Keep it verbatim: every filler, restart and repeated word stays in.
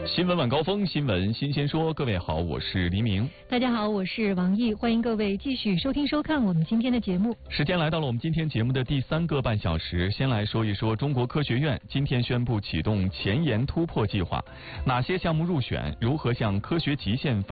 新闻晚高峰，新闻新鲜说。各位好，我是黎明。 大家好，我是王毅，欢迎各位继续收听收看我们今天的节目。 时间来到了我们今天节目的第三个半小时，先来说一说中国科学院今天宣布启动前沿突破计划，哪些项目入选，如何向科学极限